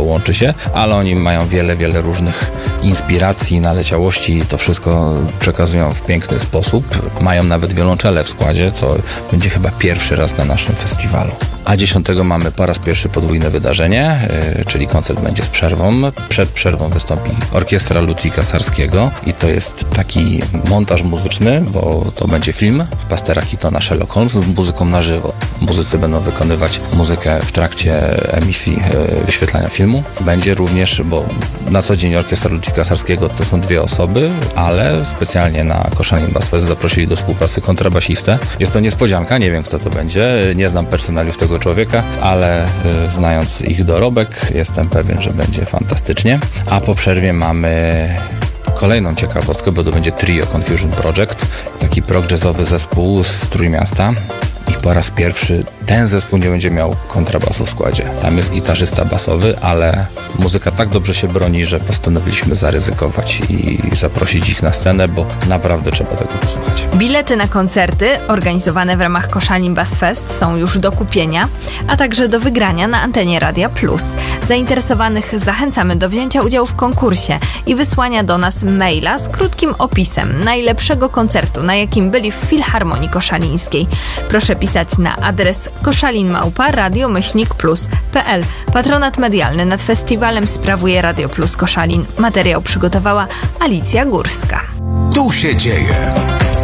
łączy się, ale oni mają wiele różnych inspiracji, naleciałości i to wszystko przekazują w piękny sposób. Mają nawet wiolonczele w składzie, co będzie chyba pierwszy raz na naszym festiwalu. A 10 mamy po raz pierwszy podwójne wydarzenie, czyli koncert będzie z przerwą. Przed przerwą wystąpi orkiestra Ludwika Sarskiego i to jest taki montaż muzyczny, bo to będzie film Bustera Keatona Sherlock Holmes z muzyką na żywo. Muzycy będą wykonywać muzykę w trakcie emisji wyświetlania filmu. Będzie również, bo na co dzień orkiestra Ludwika Sarskiego to są 2 osoby, ale specjalnie na Koszalin Bass Fest zaprosili do współpracy kontrabasistę. Jest to niespodzianka, nie wiem kto to będzie, nie znam personaliów tego człowieka, ale znając ich dorobek, jestem pewien, że będzie fantastycznie. A po przerwie mamy kolejną ciekawostkę, bo to będzie trio Confusion Project, taki prog jazzowy zespół z Trójmiasta. I po raz pierwszy ten zespół nie będzie miał kontrabasu w składzie. Tam jest gitarzysta basowy, ale muzyka tak dobrze się broni, że postanowiliśmy zaryzykować i zaprosić ich na scenę, bo naprawdę trzeba tego posłuchać. Bilety na koncerty organizowane w ramach Koszalin Bass Fest są już do kupienia, a także do wygrania na antenie Radia Plus. Zainteresowanych zachęcamy do wzięcia udziału w konkursie i wysłania do nas maila z krótkim opisem najlepszego koncertu, na jakim byli w Filharmonii Koszalińskiej. Proszę pisać na adres koszalin@radio-plus.pl. Patronat medialny nad festiwalem sprawuje Radio Plus Koszalin. Materiał przygotowała Alicja Górska. Tu się dzieje.